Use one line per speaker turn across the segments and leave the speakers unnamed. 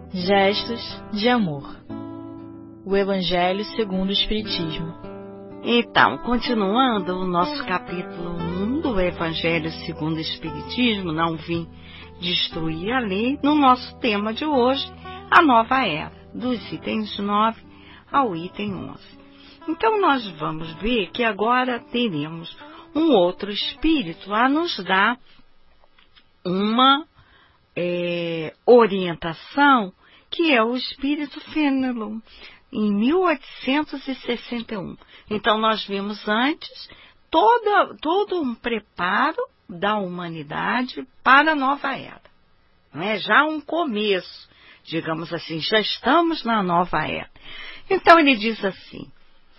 Gestos de amor. O Evangelho segundo o Espiritismo.
Então, continuando o nosso capítulo 1 do Evangelho segundo o Espiritismo, não vim destruir a lei, no nosso tema de hoje, a nova era, dos itens 9 ao item 11. Então, nós vamos ver que agora teremos um outro espírito a nos dar uma orientação, que é o espírito Fenelon, em 1861. Então, nós vimos antes todo um preparo da humanidade para a nova era. Não é? Já um começo, digamos assim, já estamos na nova era. Então, ele diz assim: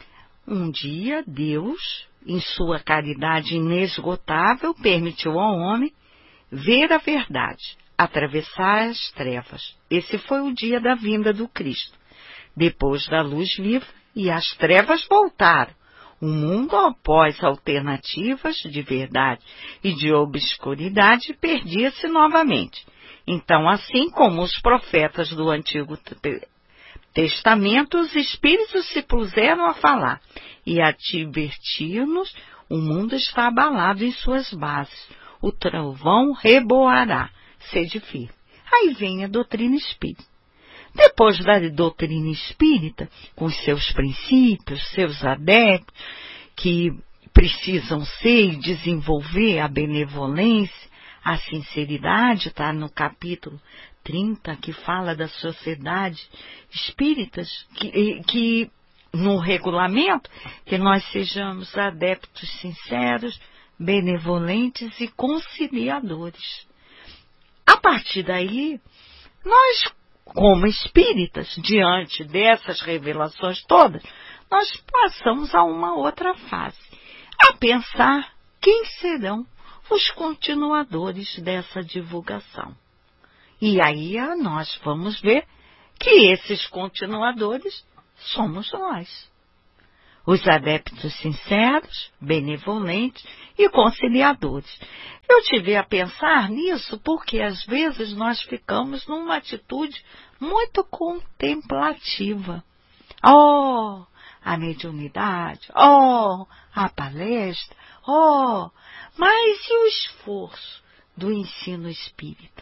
um dia, Deus, em sua caridade inesgotável, permitiu ao homem ver a verdade, atravessar as trevas. Esse foi o dia da vinda do Cristo. Depois da luz viva, e as trevas voltaram. O mundo, após alternativas de verdade e de obscuridade, perdia-se novamente. Então, assim como os profetas do Antigo Testamento, os espíritos se puseram a falar e a advertir-nos: o mundo está abalado em suas bases. O trovão reboará. Sede firme. Aí vem a doutrina espírita. Depois da doutrina espírita, com seus princípios, seus adeptos, que precisam ser e desenvolver a benevolência, a sinceridade, está no capítulo 30, que fala das sociedades espíritas, que no regulamento, que nós sejamos adeptos sinceros, benevolentes e conciliadores. A partir daí, nós, como espíritas, diante dessas revelações todas, nós passamos a uma outra fase, a pensar quem serão os continuadores dessa divulgação. E aí nós vamos ver que esses continuadores somos nós. Os adeptos sinceros, benevolentes e conciliadores. Eu tive a pensar nisso porque às vezes nós ficamos numa atitude muito contemplativa. Oh, a mediunidade, oh, a palestra, oh, mas e o esforço do ensino espírita?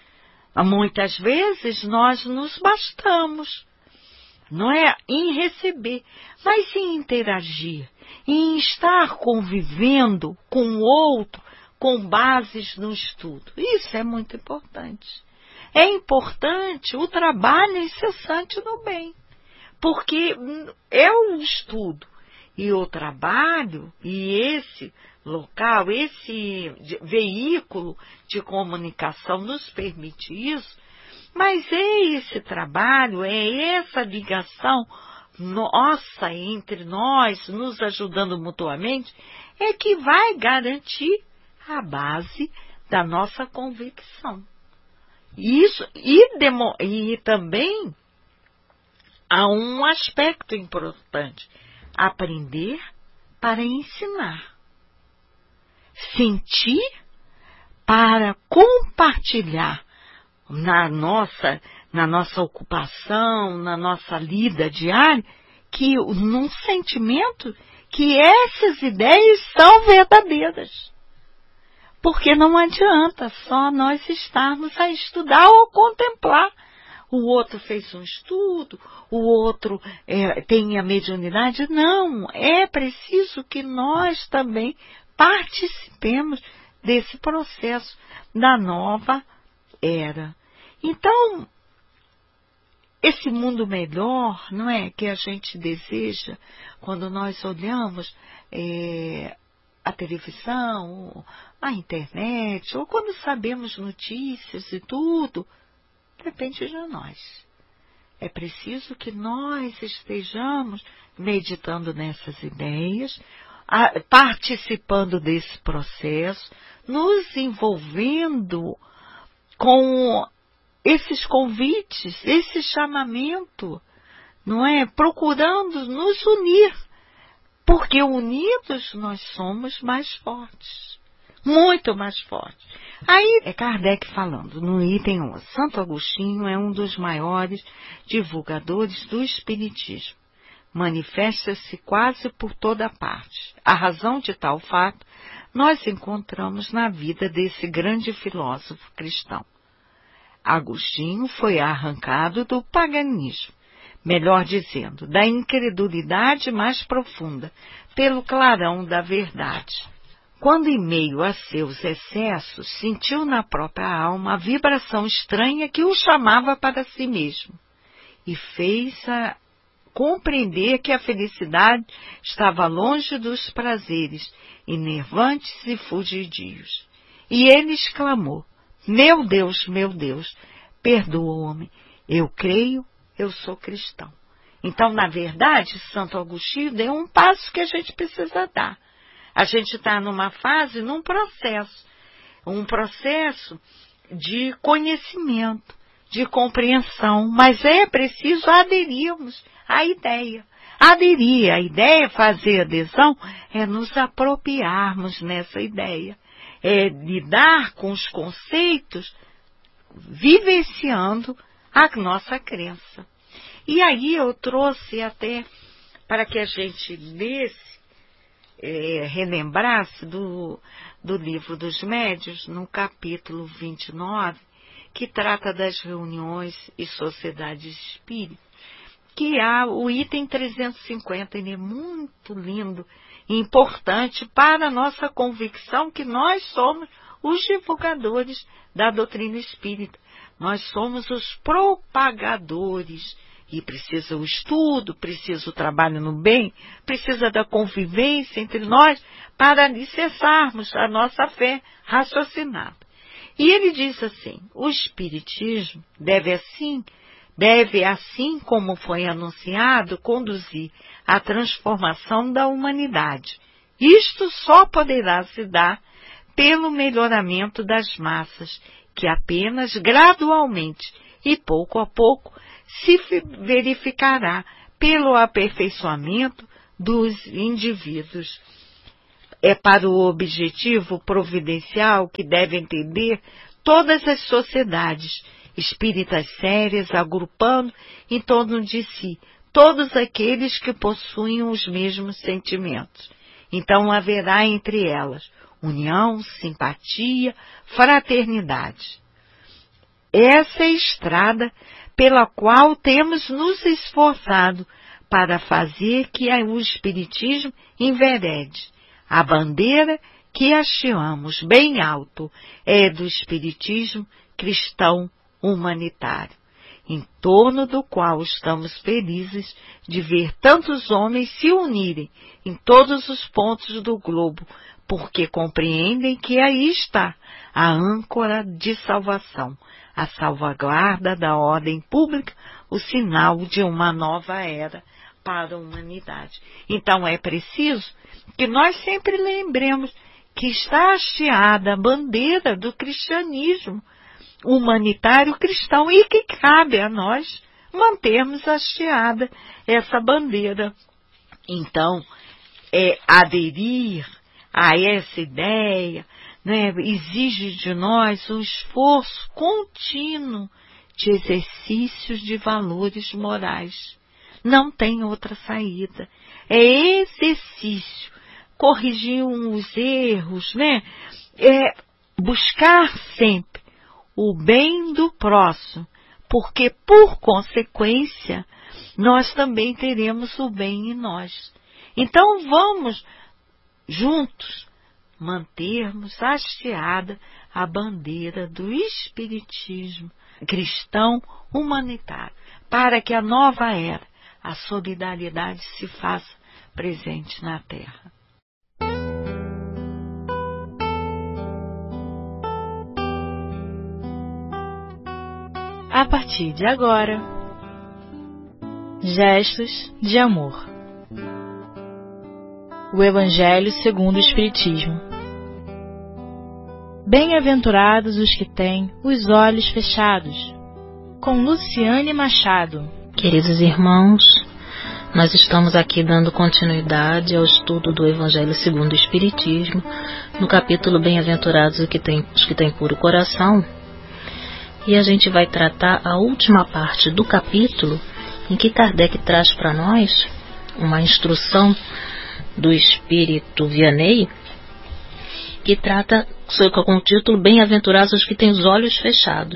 Muitas vezes nós nos bastamos, não é em receber, mas em interagir, em estar convivendo com o outro, com bases no estudo. Isso é muito importante. É importante o trabalho incessante no bem, porque é o estudo e o trabalho, e esse local, esse veículo de comunicação nos permite isso. Mas é esse trabalho, é essa ligação nossa entre nós, nos ajudando mutuamente, é que vai garantir a base da nossa convicção. Isso, e também há um aspecto importante: aprender para ensinar, sentir para compartilhar na nossa ocupação, na nossa lida diária, que num sentimento que essas ideias são verdadeiras. Porque não adianta só nós estarmos a estudar ou contemplar. O outro fez um estudo, o outro tem a mediunidade. Não, é preciso que nós também participemos desse processo da nova era. Então, esse mundo melhor, não é, que a gente deseja quando nós olhamos a televisão, a internet, ou quando sabemos notícias e tudo, depende de nós. É preciso que nós estejamos meditando nessas ideias, participando desse processo, nos envolvendo com esses convites, esse chamamento, não é? Procurando nos unir, porque unidos nós somos mais fortes. muito mais forte. Aí é Kardec falando, no item 11, Santo Agostinho é um dos maiores divulgadores do Espiritismo. Manifesta-se quase por toda parte. A razão de tal fato nós encontramos na vida desse grande filósofo cristão. Agostinho foi arrancado do paganismo, melhor dizendo, da incredulidade mais profunda, pelo clarão da verdade. Quando, em meio a seus excessos, sentiu na própria alma a vibração estranha que o chamava para si mesmo, e fez-a compreender que a felicidade estava longe dos prazeres enervantes e fugidios. E ele exclamou, meu Deus, perdoa-me, eu creio, eu sou cristão. Então, na verdade, Santo Agostinho deu um passo que a gente precisa dar. A gente está numa fase, num processo, um processo de conhecimento, de compreensão, mas é preciso aderirmos à ideia. Aderir à ideia, fazer adesão, é nos apropriarmos nessa ideia, é lidar com os conceitos, vivenciando a nossa crença. E aí eu trouxe até, para que a gente lesse, relembrasse do livro dos Médiuns, no capítulo 29, que trata das reuniões e sociedades espíritas, que há o item 350, ele é muito lindo e importante para a nossa convicção que nós somos os divulgadores da doutrina espírita. Nós somos os propagadores. E precisa o estudo, precisa o trabalho no bem, precisa da convivência entre nós para alicerçarmos a nossa fé raciocinada. E ele diz assim, o Espiritismo deve assim como foi anunciado, conduzir à transformação da humanidade. Isto só poderá se dar pelo melhoramento das massas, que apenas gradualmente e pouco a pouco se verificará pelo aperfeiçoamento dos indivíduos. É para o objetivo providencial que devem tender todas as sociedades espíritas sérias, agrupando em torno de si todos aqueles que possuem os mesmos sentimentos. Então haverá entre elas união, simpatia, fraternidade. Essa é a estrada pela qual temos nos esforçado para fazer que o Espiritismo enverede. A bandeira que hasteamos bem alto é do Espiritismo cristão humanitário, em torno do qual estamos felizes de ver tantos homens se unirem em todos os pontos do globo, porque compreendem que aí está a âncora de salvação, a salvaguarda da ordem pública, o sinal de uma nova era para a humanidade. Então é preciso que nós sempre lembremos que está hasteada a bandeira do cristianismo humanitário cristão e que cabe a nós mantermos hasteada essa bandeira. Então, aderir a essa ideia, né, exige de nós um esforço contínuo de exercícios de valores morais. Não tem outra saída. É exercício, corrigir os erros, né? Buscar sempre o bem do próximo, porque, por consequência, nós também teremos o bem em nós. Então, vamos juntos mantermos hasteada a bandeira do Espiritismo cristão humanitário, para que a nova era, a solidariedade, se faça presente na Terra.
A partir de agora, gestos de amor. O Evangelho segundo o Espiritismo. Bem-aventurados os que têm os olhos fechados. Com Luciane Machado.
Queridos irmãos, Nós estamos aqui dando continuidade ao estudo do Evangelho segundo o Espiritismo, no capítulo Bem-aventurados os que têm puro coração, e a gente vai tratar a última parte do capítulo, em que Kardec traz para nós uma instrução do Espírito Vianney, que trata com o título Bem-aventurados os que têm os olhos fechados.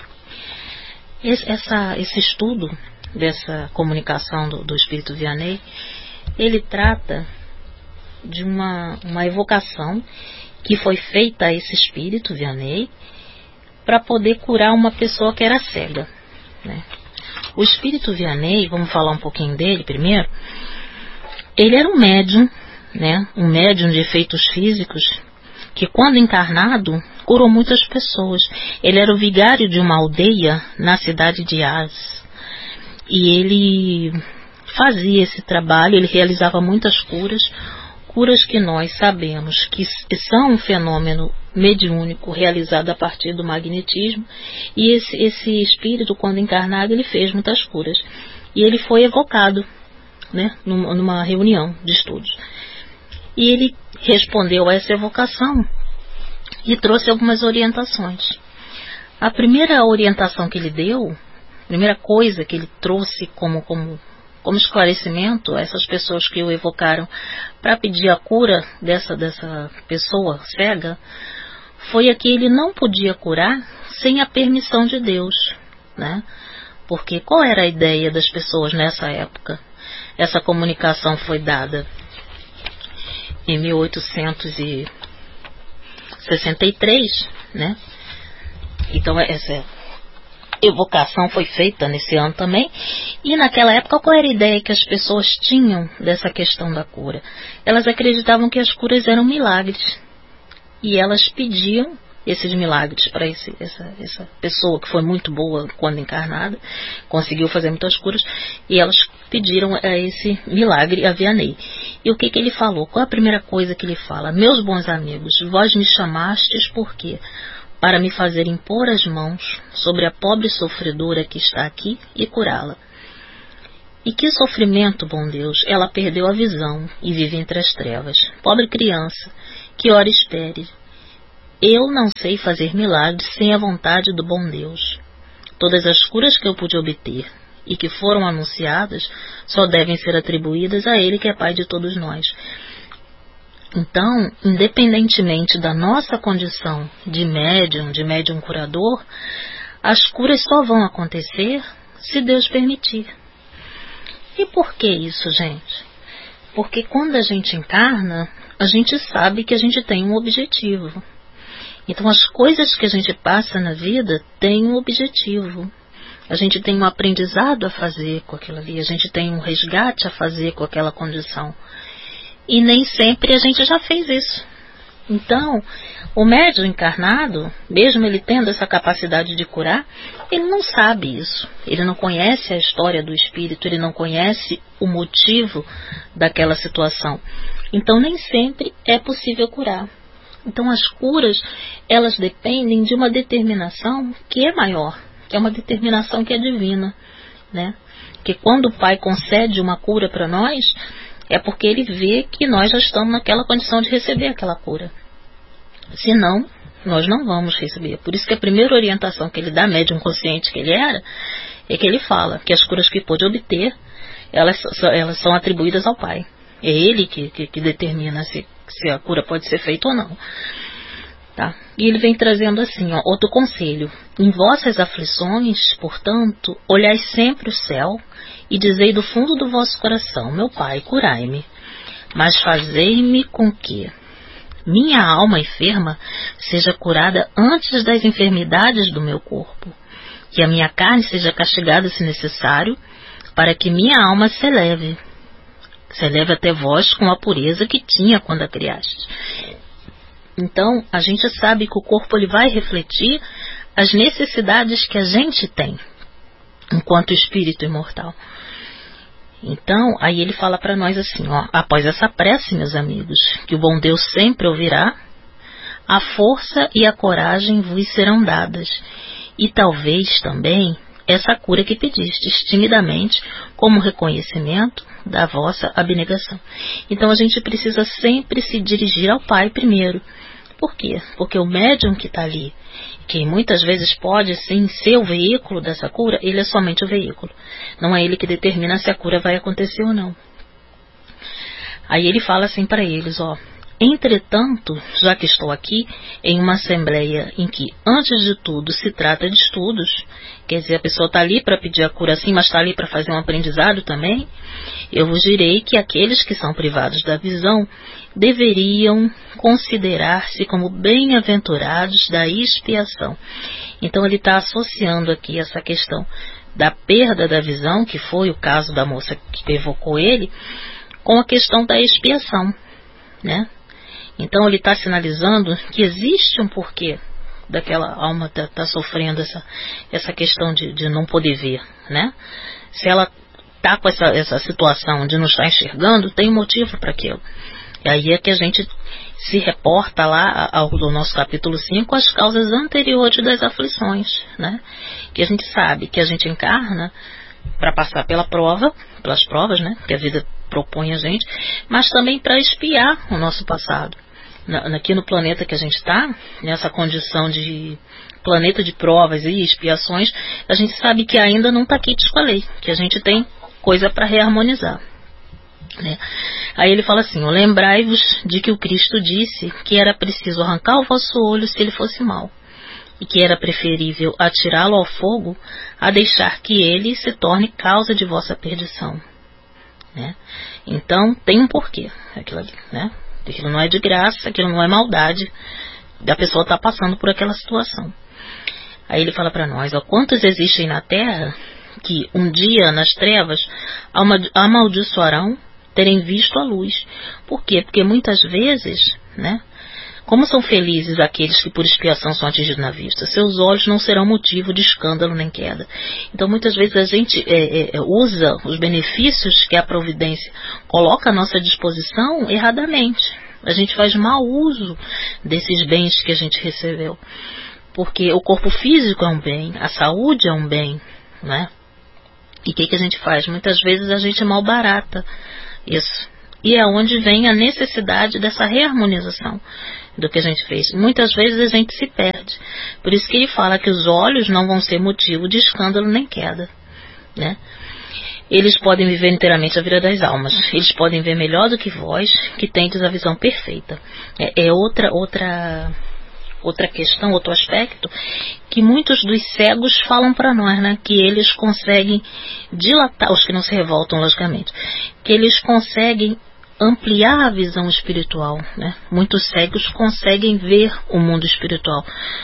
Esse estudo dessa comunicação do Espírito Vianney, ele trata de uma evocação que foi feita a esse Espírito Vianney para poder curar uma pessoa que era cega, né? O Espírito Vianney, vamos falar um pouquinho dele primeiro. Ele era um médium, né? Um médium de efeitos físicos, que quando encarnado curou muitas pessoas. Ele era o vigário de uma aldeia na cidade de Az. E ele fazia esse trabalho, ele realizava muitas curas que nós sabemos que são um fenômeno mediúnico realizado a partir do magnetismo. E esse espírito, quando encarnado, ele fez muitas curas. E ele foi evocado, né, numa reunião de estudos. E ele respondeu a essa evocação e trouxe algumas orientações. A primeira orientação que ele deu, a primeira coisa que ele trouxe como esclarecimento a essas pessoas que o evocaram para pedir a cura dessa pessoa cega, foi a que ele não podia curar sem a permissão de Deus, né? Porque qual era a ideia das pessoas nessa época? Essa comunicação foi dada em 1863, né? Então essa evocação foi feita nesse ano também. E naquela época, qual era a ideia que as pessoas tinham dessa questão da cura? Elas acreditavam que as curas eram milagres. E elas pediam esses milagres para essa pessoa que foi muito boa quando encarnada, conseguiu fazer muitas curas, e elas pediram esse milagre a Vianney. E o que ele falou? Qual é a primeira coisa que ele fala? Meus bons amigos, vós me chamastes por quê? Para me fazer impor as mãos sobre a pobre sofredora que está aqui e curá-la. E que sofrimento, bom Deus, ela perdeu a visão e vive entre as trevas. Pobre criança, que ora espere. Eu não sei fazer milagres sem a vontade do bom Deus. Todas as curas que eu pude obter e que foram anunciadas só devem ser atribuídas a Ele, que é Pai de todos nós. Então, independentemente da nossa condição de médium curador, as curas só vão acontecer se Deus permitir. E por que isso, gente? Porque quando a gente encarna, a gente sabe que a gente tem um objetivo. Então, as coisas que a gente passa na vida têm um objetivo. A gente tem um aprendizado a fazer com aquilo ali, a gente tem um resgate a fazer com aquela condição. E nem sempre a gente já fez isso. Então, o médium encarnado, mesmo ele tendo essa capacidade de curar, ele não sabe isso. Ele não conhece a história do espírito, ele não conhece o motivo daquela situação. Então, nem sempre é possível curar. Então, as curas, elas dependem de uma determinação que é maior, que é uma determinação que é divina, né? Que quando o Pai concede uma cura para nós, é porque ele vê que nós já estamos naquela condição de receber aquela cura. Senão, nós não vamos receber. Por isso que a primeira orientação que ele dá, médium consciente que ele era, é que ele fala que as curas que pôde obter, elas são atribuídas ao Pai. É ele que determina se a cura pode ser feita ou não. Tá? E ele vem trazendo assim, outro conselho. Em vossas aflições, portanto, olhai sempre o céu e dizei do fundo do vosso coração, meu Pai, curai-me, mas fazei-me com que minha alma enferma seja curada antes das enfermidades do meu corpo, que a minha carne seja castigada se necessário, para que minha alma se eleve até vós com a pureza que tinha quando a criaste. Então, a gente sabe que o corpo ele vai refletir as necessidades que a gente tem, enquanto espírito imortal. Então, aí ele fala para nós assim, após essa prece, meus amigos, que o bom Deus sempre ouvirá, a força e a coragem vos serão dadas, e talvez também essa cura que pedistes, timidamente, como reconhecimento da vossa abnegação. Então a gente precisa sempre se dirigir ao Pai primeiro. Por quê? Porque o médium que está ali, que muitas vezes pode sim ser o veículo dessa cura, ele é somente o veículo. Não é ele que determina se a cura vai acontecer ou não. Aí ele fala assim para eles, ó: entretanto, já que estou aqui em uma assembleia em que, antes de tudo, se trata de estudos, quer dizer, a pessoa está ali para pedir a cura sim, mas está ali para fazer um aprendizado também, eu vos direi que aqueles que são privados da visão deveriam considerar-se como bem-aventurados da expiação. Então ele está associando aqui essa questão da perda da visão, que foi o caso da moça que evocou ele, com a questão da expiação, né? Então ele está sinalizando que existe um porquê daquela alma tá sofrendo essa questão de não poder ver, né? Se ela está com essa situação de não estar enxergando, tem um motivo para aquilo. E aí é que a gente se reporta lá ao nosso capítulo 5, as causas anteriores das aflições, né? Que a gente sabe que a gente encarna para passar pelas provas, né? Que a vida propõe a gente, mas também para expiar o nosso passado. Aqui no planeta que a gente está, nessa condição de planeta de provas e expiações, a gente sabe que ainda não está quites com a lei, que a gente tem coisa para reharmonizar, né? Aí ele fala assim: lembrai-vos de que o Cristo disse que era preciso arrancar o vosso olho se ele fosse mau, e que era preferível atirá-lo ao fogo a deixar que ele se torne causa de vossa perdição, né? Então tem um porquê aquilo ali, né? Aquilo não é de graça, aquilo não é maldade da pessoa estar passando por aquela situação. Aí ele fala para nós: ó, quantos existem na terra que um dia nas trevas amaldiçoarão terem visto a luz? Por quê? Porque muitas vezes, né, como são felizes aqueles que por expiação são atingidos na vista, seus olhos não serão motivo de escândalo nem queda. Então muitas vezes a gente usa os benefícios que a providência coloca à nossa disposição erradamente. A gente faz mau uso desses bens que a gente recebeu. Porque o corpo físico é um bem, a saúde é um bem, né? E o que a gente faz? Muitas vezes a gente malbarata isso. E é onde vem a necessidade dessa reharmonização do que a gente fez. Muitas vezes a gente se perde. Por isso que ele fala que os olhos não vão ser motivo de escândalo nem queda, né? Eles podem viver inteiramente a vida das almas. Eles podem ver melhor do que vós, que tendes a visão perfeita. É outra questão, outro aspecto, que muitos dos cegos falam para nós, né? Que eles conseguem dilatar, os que não se revoltam, logicamente, que eles conseguem ampliar a visão espiritual, né? Muitos cegos conseguem ver o mundo espiritual,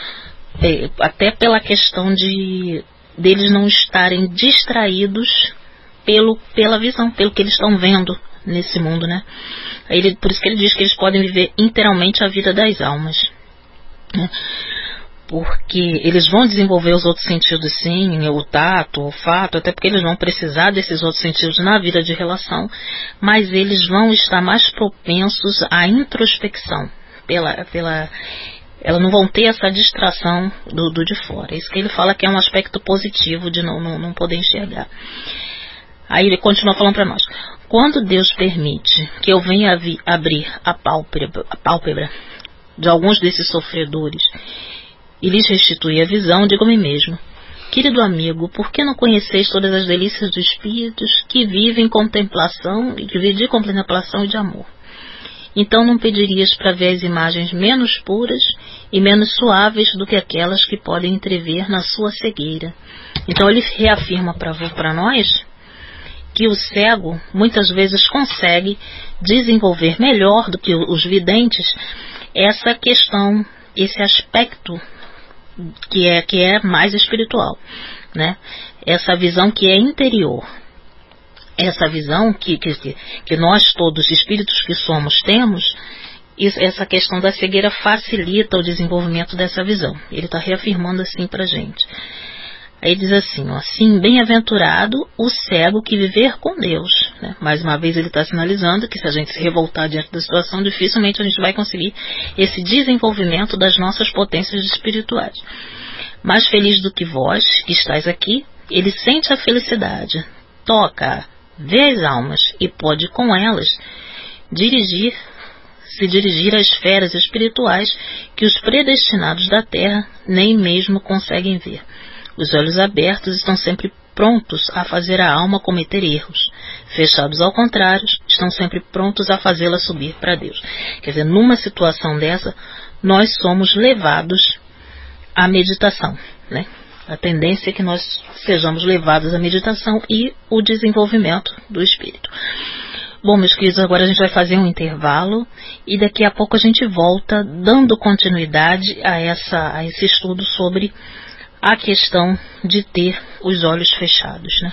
até pela questão deles não estarem distraídos pela visão, pelo que eles estão vendo nesse mundo, né? Por isso que ele diz que eles podem viver inteiramente a vida das almas, né? Porque eles vão desenvolver os outros sentidos sim, o tato, o olfato, até porque eles vão precisar desses outros sentidos na vida de relação, mas eles vão estar mais propensos à introspecção, elas não vão ter essa distração do de fora. Isso que ele fala que é um aspecto positivo de não poder enxergar. Aí ele continua falando para nós: quando Deus permite que eu venha abrir a pálpebra de alguns desses sofredores e lhes restituir a visão, digo a mim mesmo: querido amigo, por que não conheceis todas as delícias dos espíritos que vivem de contemplação e de amor? Então não pedirias para ver as imagens menos puras e menos suaves do que aquelas que podem entrever na sua cegueira. Então ele reafirma para nós que o cego muitas vezes consegue desenvolver melhor do que os videntes essa questão, esse aspecto que é mais espiritual, né? Essa visão que é interior, essa visão que nós todos, espíritos que somos, temos. Essa questão da cegueira facilita o desenvolvimento dessa visão. Ele está reafirmando assim para a gente. Aí diz assim: assim, bem-aventurado o cego que viver com Deus, né? Mais uma vez ele está sinalizando que se a gente se revoltar diante da situação, dificilmente a gente vai conseguir esse desenvolvimento das nossas potências espirituais. Mais feliz do que vós, que estáis aqui, ele sente a felicidade, toca, vê as almas e pode com elas se dirigir às esferas espirituais que os predestinados da Terra nem mesmo conseguem ver. Os olhos abertos estão sempre prontos a fazer a alma cometer erros. Fechados ao contrário, estão sempre prontos a fazê-la subir para Deus. Quer dizer, numa situação dessa, nós somos levados à meditação, né? A tendência é que nós sejamos levados à meditação e o desenvolvimento do espírito. Bom, meus queridos, agora a gente vai fazer um intervalo e daqui a pouco a gente volta dando continuidade a esse estudo sobre a questão de ter os olhos fechados, né?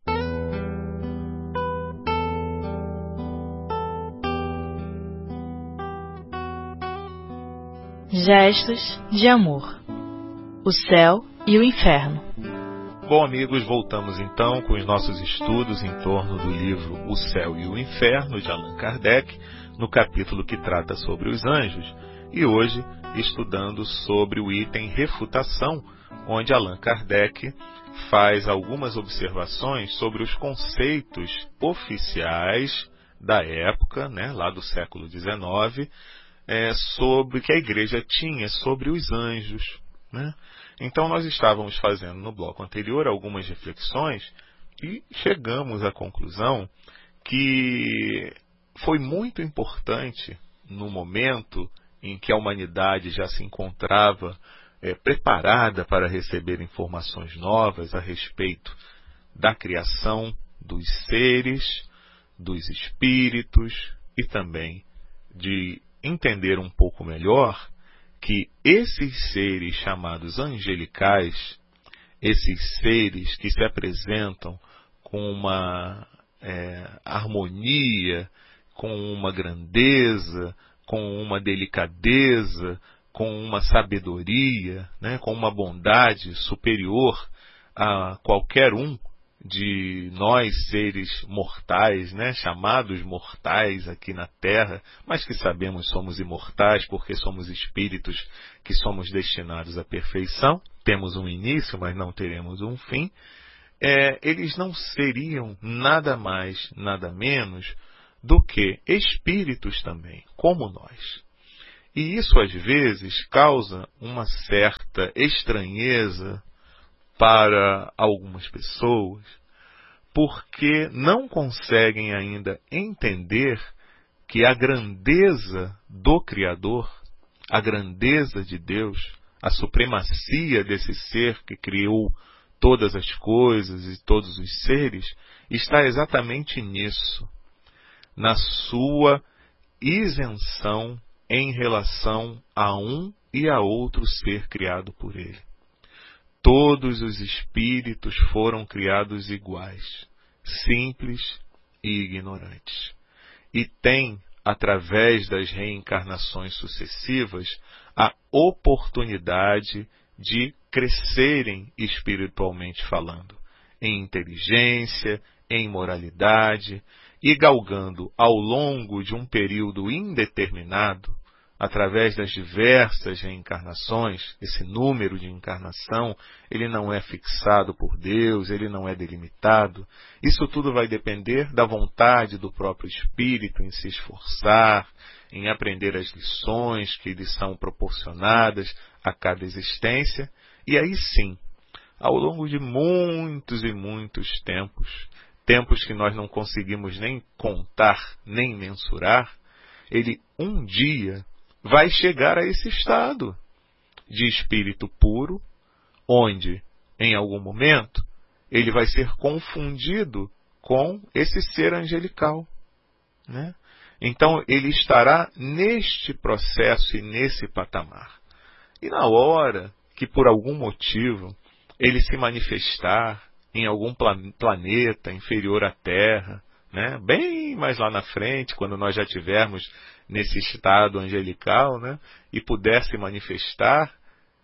Gestos de amor. O céu e o inferno.
Bom, amigos, voltamos então com os nossos estudos em torno do livro O Céu e o Inferno, de Allan Kardec, no capítulo que trata sobre os anjos, e hoje estudando sobre o item refutação, onde Allan Kardec faz algumas observações sobre os conceitos oficiais da época, né, lá do século XIX, sobre que a Igreja tinha sobre os anjos, né? Então nós estávamos fazendo no bloco anterior algumas reflexões e chegamos à conclusão que foi muito importante no momento em que a humanidade já se encontrava preparada para receber informações novas a respeito da criação dos seres, dos espíritos e também de entender um pouco melhor que esses seres chamados angelicais, esses seres que se apresentam com uma harmonia, com uma grandeza, com uma delicadeza, com uma sabedoria, né, com uma bondade superior a qualquer um de nós seres mortais, né, chamados mortais aqui na Terra, mas que sabemos somos imortais porque somos espíritos que somos destinados à perfeição, temos um início, mas não teremos um fim, eles não seriam nada mais, nada menos do que espíritos também, como nós. E isso às vezes causa uma certa estranheza para algumas pessoas, porque não conseguem ainda entender que a grandeza do Criador, a grandeza de Deus, a supremacia desse ser que criou todas as coisas e todos os seres, está exatamente nisso, na sua isenção em relação a um e a outro ser criado por ele. Todos os espíritos foram criados iguais, simples e ignorantes. E têm, através das reencarnações sucessivas, a oportunidade de crescerem espiritualmente falando, em inteligência, em moralidade, e galgando ao longo de um período indeterminado, através das diversas reencarnações, esse número de encarnação, ele não é fixado por Deus, ele não é delimitado. Isso tudo vai depender da vontade do próprio espírito em se esforçar, em aprender as lições que lhe são proporcionadas a cada existência. E aí sim, ao longo de muitos e muitos tempos que nós não conseguimos nem contar, nem mensurar, ele um dia vai chegar a esse estado de espírito puro, onde, em algum momento, ele vai ser confundido com esse ser angelical, né? Então, ele estará neste processo e nesse patamar. E na hora que, por algum motivo, ele se manifestar em algum planeta inferior à Terra, né, bem mais lá na frente, quando nós já tivermos nesse estado angelical, né, e puder se manifestar,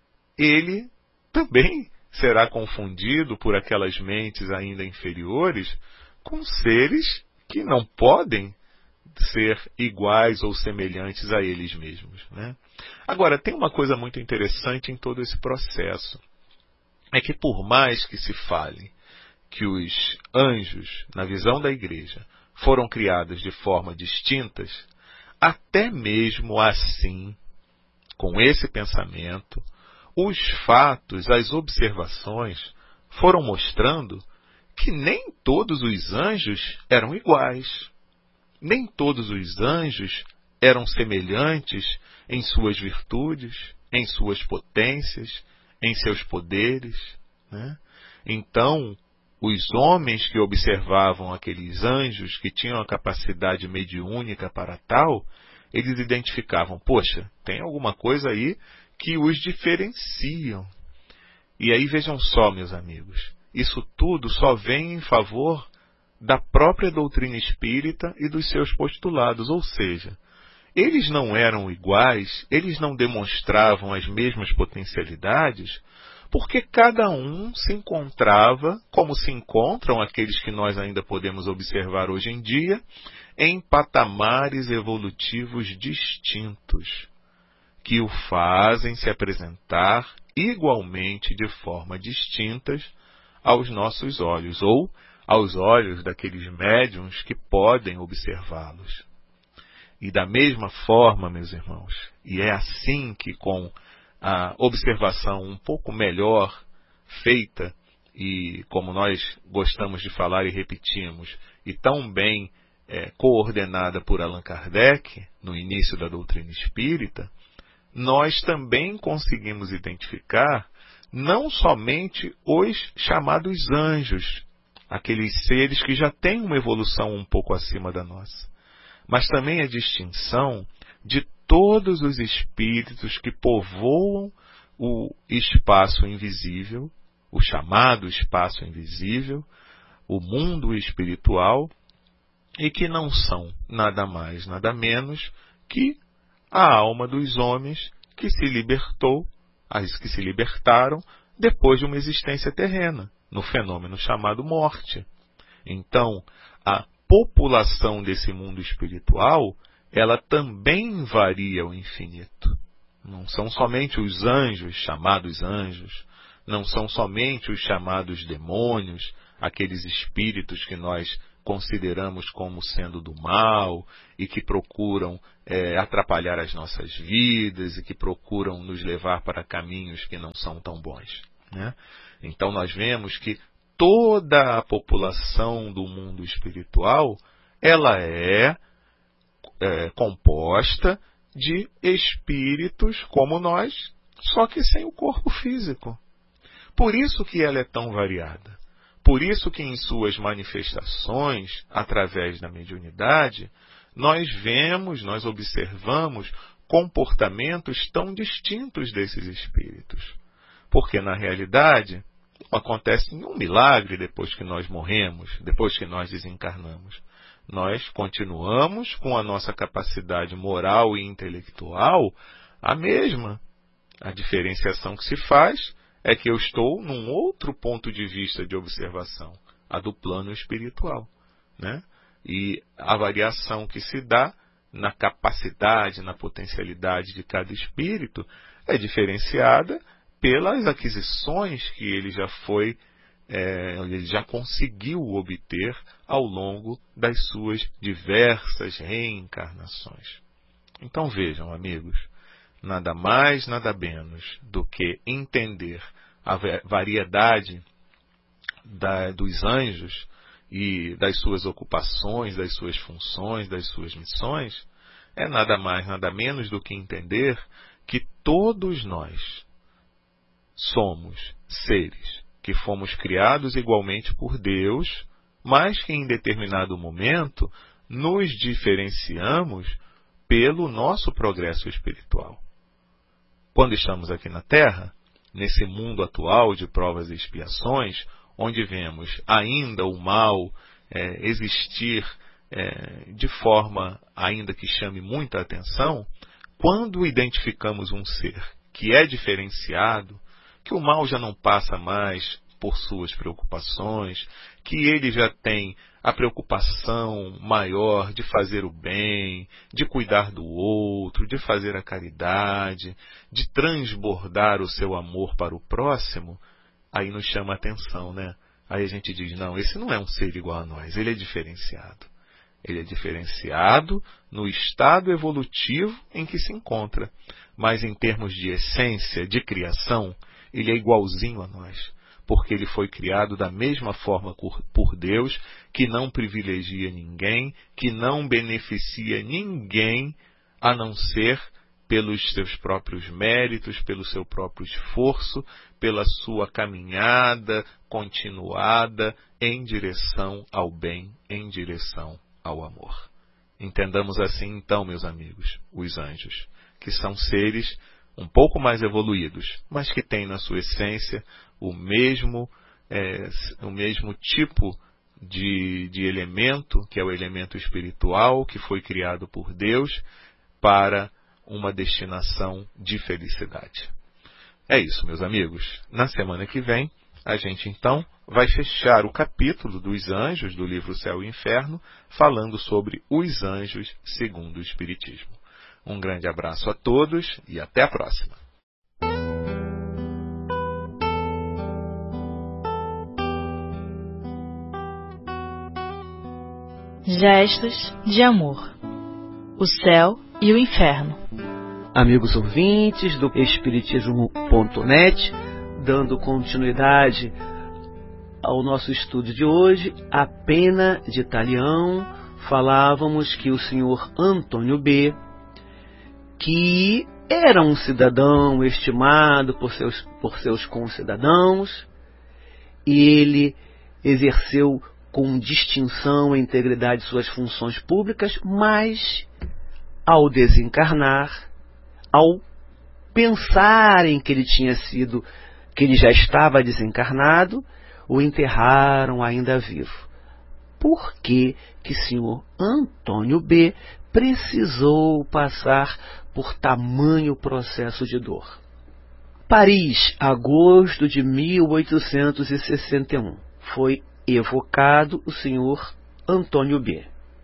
ele também será confundido por aquelas mentes ainda inferiores com seres que não podem ser iguais ou semelhantes a eles mesmos, né? Agora, tem uma coisa muito interessante em todo esse processo. É que por mais que se fale que os anjos, na visão da Igreja, foram criados de forma distintas, até mesmo assim, com esse pensamento, os fatos, as observações foram mostrando que nem todos os anjos eram iguais. Nem todos os anjos eram semelhantes em suas virtudes, em suas potências, em seus poderes, né? Então, os homens que observavam aqueles anjos que tinham a capacidade mediúnica para tal, eles identificavam, poxa, tem alguma coisa aí que os diferenciam. E aí vejam só, meus amigos, isso tudo só vem em favor da própria doutrina espírita e dos seus postulados, ou seja, eles não eram iguais, eles não demonstravam as mesmas potencialidades, porque cada um se encontrava, como se encontram aqueles que nós ainda podemos observar hoje em dia, em patamares evolutivos distintos, que o fazem se apresentar igualmente de forma distintas aos nossos olhos, ou aos olhos daqueles médiuns que podem observá-los. E da mesma forma, meus irmãos, e é assim que com a observação um pouco melhor feita, e como nós gostamos de falar e repetimos, e tão bem coordenada por Allan Kardec, no início da doutrina espírita, nós também conseguimos identificar não somente os chamados anjos, aqueles seres que já têm uma evolução um pouco acima da nossa, mas também a distinção de todos os espíritos que povoam o espaço invisível, o chamado espaço invisível, o mundo espiritual, e que não são nada mais, nada menos que a alma dos homens que se libertou, as que se libertaram depois de uma existência terrena, no fenômeno chamado morte. Então, a população desse mundo espiritual, ela também varia ao infinito. Não são somente os anjos, chamados anjos, não são somente os chamados demônios, aqueles espíritos que nós consideramos como sendo do mal e que procuram atrapalhar as nossas vidas e que procuram nos levar para caminhos que não são tão bons, né? Então nós vemos que toda a população do mundo espiritual, ela é composta de espíritos como nós, só que sem o corpo físico. Por isso que ela é tão variada. Por isso que em suas manifestações, através da mediunidade, nós vemos, nós observamos comportamentos tão distintos desses espíritos. Porque, na realidade, acontece um milagre depois que nós morremos, depois que nós desencarnamos. Nós continuamos com a nossa capacidade moral e intelectual a mesma. A diferenciação que se faz é que eu estou num outro ponto de vista de observação, a do plano espiritual, né? E a variação que se dá na capacidade, na potencialidade de cada espírito é diferenciada pelas aquisições que ele já conseguiu obter ao longo das suas diversas reencarnações. Então vejam, amigos, nada mais, nada menos do que entender a variedade dos anjos e das suas ocupações, das suas funções, das suas missões, é nada mais, nada menos do que entender que todos nós somos seres que fomos criados igualmente por Deus, mas que em determinado momento nos diferenciamos pelo nosso progresso espiritual. Quando estamos aqui na Terra, nesse mundo atual de provas e expiações, onde vemos ainda o mal existir de forma ainda que chame muita atenção, quando identificamos um ser que é diferenciado, que o mal já não passa mais por suas preocupações, que ele já tem a preocupação maior de fazer o bem, de cuidar do outro, de fazer a caridade, de transbordar o seu amor para o próximo, aí nos chama a atenção, né? Aí a gente diz, não, esse não é um ser igual a nós, ele é diferenciado. Ele é diferenciado no estado evolutivo em que se encontra. Mas em termos de essência, de criação, ele é igualzinho a nós. Porque ele foi criado da mesma forma por Deus, que não privilegia ninguém, que não beneficia ninguém, a não ser pelos seus próprios méritos, pelo seu próprio esforço, pela sua caminhada continuada em direção ao bem, em direção ao amor. Entendamos assim, então, meus amigos, os anjos, que são seres um pouco mais evoluídos, mas que têm na sua essência o mesmo tipo de elemento, que é o elemento espiritual, que foi criado por Deus para uma destinação de felicidade. É isso, meus amigos. Na semana que vem, a gente então vai fechar o capítulo dos anjos do livro Céu e Inferno, falando sobre os anjos segundo o Espiritismo. Um grande abraço a todos e até a próxima.
Gestos de amor. O céu e o inferno.
Amigos ouvintes do Espiritismo.net, dando continuidade ao nosso estudo de hoje, a pena de Talião, falávamos que o senhor Antônio B., que era um cidadão estimado por seus concidadãos, e ele exerceu com distinção e integridade suas funções públicas, mas ao desencarnar, ao pensarem que ele já estava desencarnado, o enterraram ainda vivo. Por que senhor Antônio B. precisou passar por tamanho processo de dor? Paris, agosto de 1861. Foi evocado o senhor Antônio B.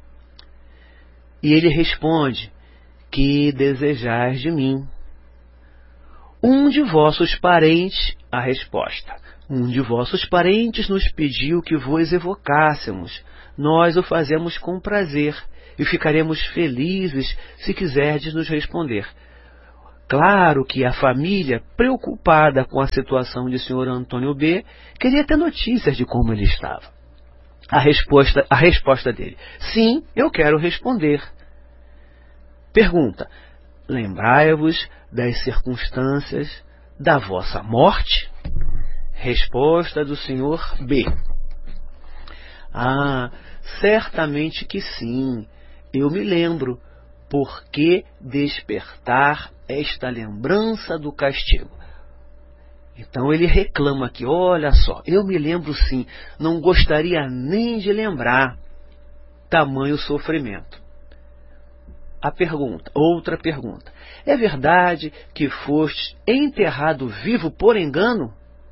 E ele responde: que desejais de mim? Um de vossos parentes, a resposta, um de vossos parentes nos pediu que vos evocássemos. Nós o fazemos com prazer e ficaremos felizes se quiserdes nos responder. Claro que a família, preocupada com a situação de senhor Antônio B., queria ter notícias de como ele estava. A resposta dele: sim, eu quero responder. Pergunta: lembrai-vos das circunstâncias da vossa morte? Resposta do senhor B: certamente que sim, eu me lembro. Por que despertar esta lembrança do castigo? Então ele reclama aqui: olha só, eu me lembro sim, não gostaria nem de lembrar. Tamanho sofrimento. Outra pergunta: é verdade que foste enterrado vivo por engano?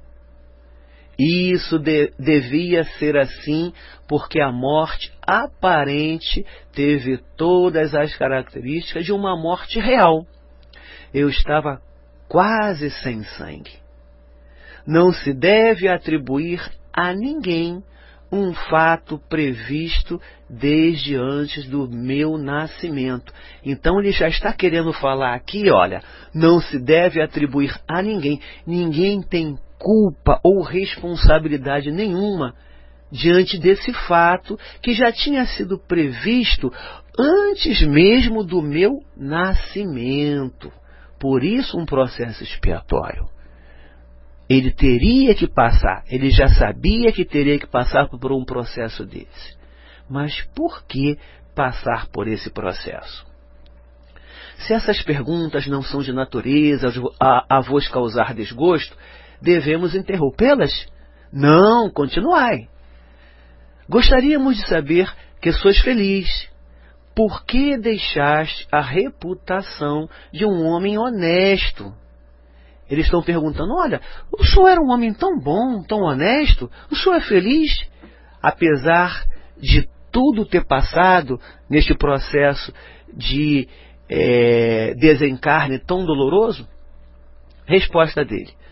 Isso devia ser assim, porque a morte aparente teve todas as características de uma morte real. Eu estava quase sem sangue. Não se deve atribuir a ninguém um fato previsto desde antes do meu nascimento. Então ele já está querendo falar aqui, olha, não se deve atribuir a ninguém. Ninguém tem culpa ou responsabilidade nenhuma diante desse fato que já tinha sido previsto antes mesmo do meu nascimento. Por isso um processo expiatório. Ele teria que passar, ele já sabia que teria que passar por um processo desse. Mas por que passar por esse processo? Se essas perguntas não são de natureza a vos causar desgosto, devemos interrompê-las? Não, continuai. Gostaríamos de saber que sois feliz. Por que deixaste a reputação de um homem honesto? Eles estão perguntando: olha, o senhor era um homem tão bom, tão honesto, o senhor é feliz? Apesar de tudo ter passado neste processo de desencarne tão doloroso? Resposta dele: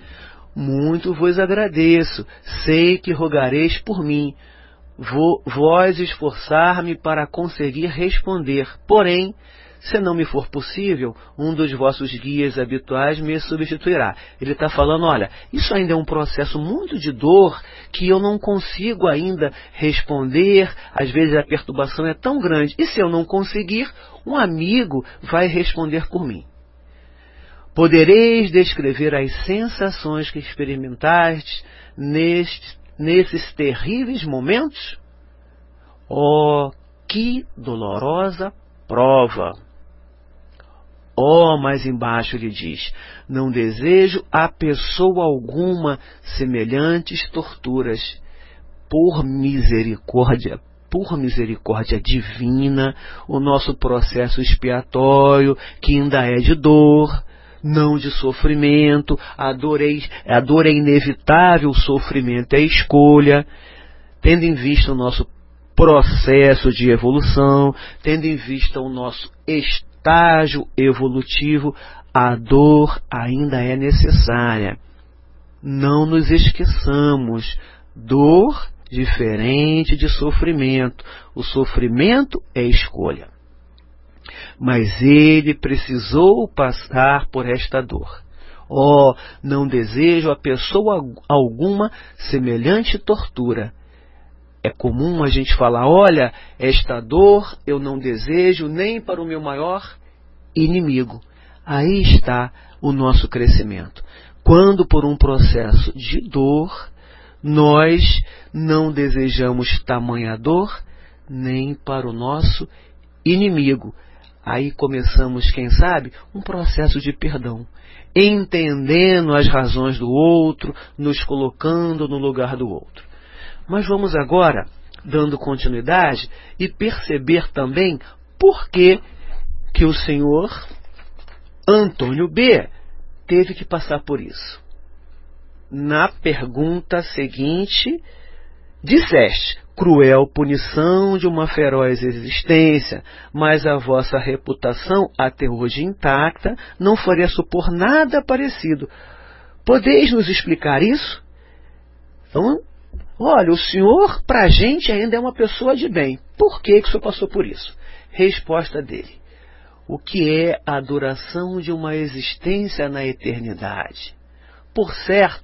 muito vos agradeço, sei que rogareis por mim. Vós esforçar-me para conseguir responder, porém, se não me for possível, um dos vossos guias habituais me substituirá. Ele está falando, olha, isso ainda é um processo muito de dor que eu não consigo ainda responder, às vezes a perturbação é tão grande, e se eu não conseguir, um amigo vai responder por mim. Podereis descrever as sensações que experimentastes nesses terríveis momentos? Oh, que dolorosa prova! Oh, mais embaixo ele diz, não desejo a pessoa alguma semelhantes torturas. Por misericórdia divina, o nosso processo expiatório, que ainda é de dor, não de sofrimento, a dor é inevitável, o sofrimento é escolha, tendo em vista o nosso processo de evolução, tendo em vista o nosso estágio evolutivo, a dor ainda é necessária. Não nos esqueçamos, dor diferente de sofrimento. O sofrimento é escolha. Mas ele precisou passar por esta dor. Oh, não desejo a pessoa alguma semelhante tortura. É comum a gente falar, olha, esta dor eu não desejo nem para o meu maior inimigo. Aí está o nosso crescimento. Quando por um processo de dor, nós não desejamos tamanha dor nem para o nosso inimigo. Aí começamos, quem sabe, um processo de perdão, entendendo as razões do outro, nos colocando no lugar do outro. Mas vamos agora, dando continuidade, e perceber também por que o senhor Antônio B. teve que passar por isso. Na pergunta seguinte, disseste, cruel punição de uma feroz existência, mas a vossa reputação, até hoje intacta, não faria supor nada parecido. Podeis nos explicar isso? Então, olha, o senhor, para a gente, ainda é uma pessoa de bem. Por que o senhor passou por isso? Resposta dele. O que é a duração de uma existência na eternidade? Por certo,